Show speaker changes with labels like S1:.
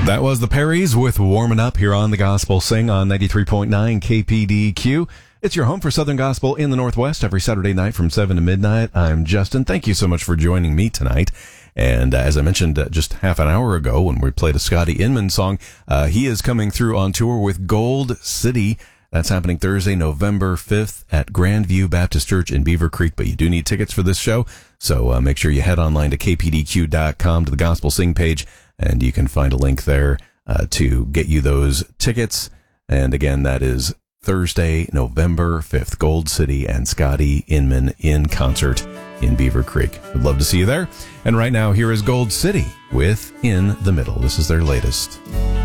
S1: That was the Perrys with Warmin' Up here on the Gospel Sing on 93.9 KPDQ. It's your home for Southern Gospel in the Northwest every Saturday night from 7 to midnight. I'm Justin. Thank you so much for joining me tonight. And as I mentioned just half an hour ago when we played a Scotty Inman song, he is coming through on tour with Gold City. That's happening Thursday, November 5th at Grandview Baptist Church in Beaver Creek. But you do need tickets for this show, so make sure you head online to kpdq.com to the Gospel Sing page, and you can find a link there to get you those tickets. And again, that is Thursday, November 5th, Gold City and Scotty Inman in concert in Beaver Creek. We'd love to see you there. And right now, here is Gold City with In the Middle. This is their latest.